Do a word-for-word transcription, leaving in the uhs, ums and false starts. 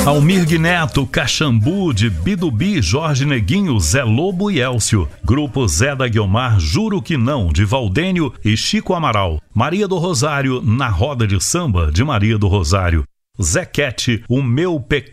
Almir Neto, Caxambu, de Bidubi, Jorge Neguinho, Zé Lobo e Elcio. Grupo Zé da Guiomar, Juro Que Não, de Valdênio e Chico Amaral. Maria do Rosário, Na Roda de Samba, de Maria do Rosário. Zequete, O Meu Pecado.